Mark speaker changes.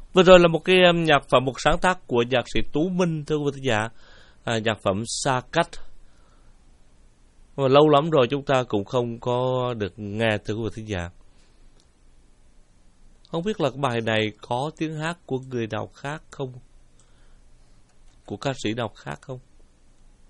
Speaker 1: Vừa rồi là một cái nhạc phẩm, một sáng tác của nhạc sĩ Tú Minh, thưa quý vị thính giả. Nhạc phẩm Xa Cách. Mà lâu lắm rồi chúng ta cũng không có được nghe, thưa quý vị thính giả. Không biết là bài này có tiếng hát của người nào khác không? Của ca sĩ nào khác không?